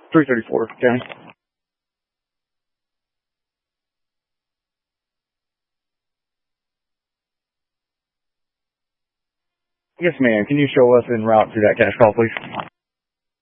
334, County. Yes, ma'am. Can you show us en route to that cash call, please?